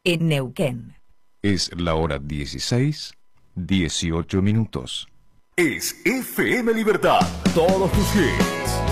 en Neuquén. Es la hora 16:18. Es FM Libertad. Todos tus hits.